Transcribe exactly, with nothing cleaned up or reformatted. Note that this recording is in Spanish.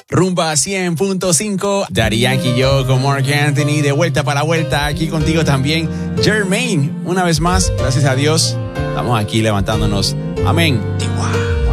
Rumba cien punto cinco, Daddy Yankee y yo con Marc Anthony, de vuelta para vuelta, aquí contigo también, Jermaine, una vez más, gracias a Dios, estamos aquí levantándonos, amén. Igual.